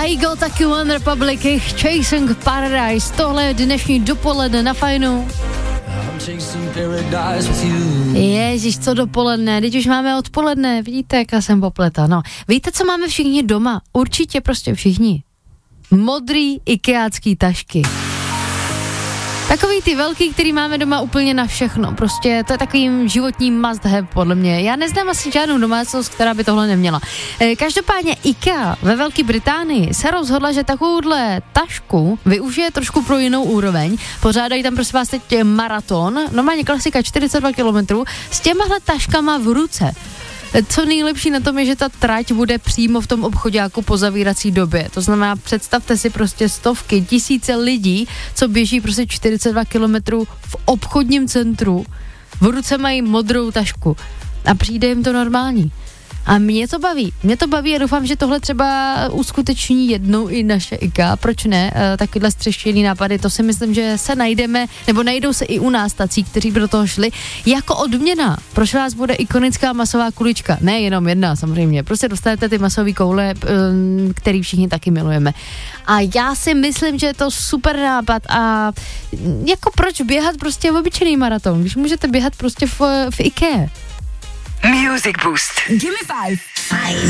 Kaigo, taky One Republic, Chasing Paradise, tohle je dnešní dopoledne na Fajnu. Ježiš, co dopoledne, teď už máme odpoledne, vidíte, jak já jsem popleta, no. Víte, co máme všichni doma? Určitě prostě všichni. Modrý ikeácký tašky. Takový ty velký, který máme doma úplně na všechno. Prostě to je takovým životním must have, podle mě. Já neznám asi žádnou domácnost, která by tohle neměla. Každopádně IKEA ve Velké Británii se rozhodla, že takovouhle tašku využije trošku pro jinou úroveň. Pořádají tam prosím vás teď maraton, normálně klasika 42 km, s těmahle taškama v ruce. Co nejlepší na tom je, že ta trať bude přímo v tom obchoďáku po zavírací době. To znamená, představte si prostě stovky, tisíce lidí, co běží prostě 42 kilometrů v obchodním centru. V ruce mají modrou tašku a přijde jim to normální. A mě to baví a doufám, že tohle třeba uskuteční jednou i naše IKEA, proč ne, takovýhle střeštěný nápady, to si myslím, že se najdeme, nebo najdou se i u nás tací, kteří by do toho šli, jako odměna, proč vás bude ikonická masová kulička, ne jenom jedna samozřejmě, prostě dostanete ty masové koule, který všichni taky milujeme. A já si myslím, že je to super nápad a jako proč běhat prostě v obyčejný maraton, když můžete běhat prostě v IKEA. Music Boost. Give me 5.